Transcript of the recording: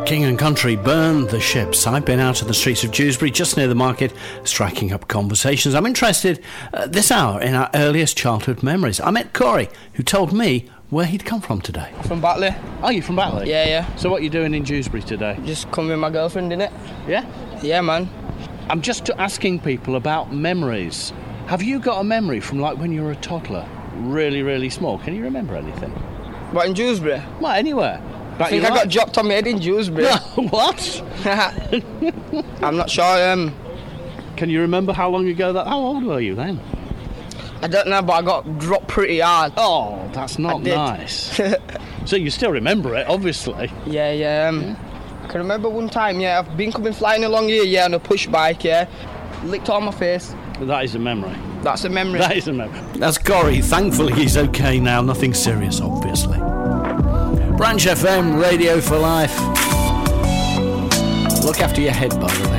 King and Country, Burn the Ships. I've been out of the streets of Dewsbury, just near the market, striking up conversations. I'm interested this hour in our earliest childhood memories. I met Corey, who told me where he'd come from today. From Batley. Are you from Batley? Yeah. So what are you doing in Dewsbury today? Just come with my girlfriend, innit? Yeah? Yeah, man. I'm just asking people about memories. Have you got a memory from like when you were a toddler? Really, really small. Can you remember anything? What, in Dewsbury? Well, anywhere. I think I got dropped on my head in Dewsbury. No, what? I'm not sure. Can you remember how long ago that? How old were you then? I don't know, but I got dropped pretty hard. Oh, that's not nice. So you still remember it, obviously. Yeah. I can remember one time, I've been coming flying along here, on a push bike, licked on my face. That is a memory. That's a memory. That is a memory. That's Corey. Thankfully, he's okay now. Nothing serious, obviously. Branch FM, Radio for Life. Look after your head, by the way.